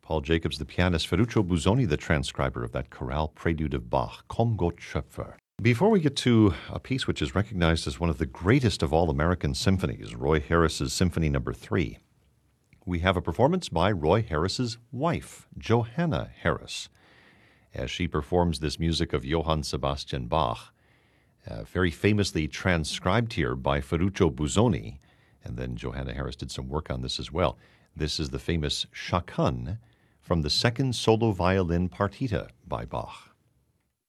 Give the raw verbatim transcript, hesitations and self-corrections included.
Paul Jacobs, the pianist, Ferruccio Busoni, the transcriber of that chorale prelude of Bach, Komm Gott Schöpfer. Before we get to a piece which is recognized as one of the greatest of all American symphonies, Roy Harris's Symphony Number Three, we have a performance by Roy Harris's wife, Johanna Harris, as she performs this music of Johann Sebastian Bach, uh, very famously transcribed here by Ferruccio Busoni, and then Johanna Harris did some work on this as well. This is the famous Chaconne from the second solo violin partita by Bach.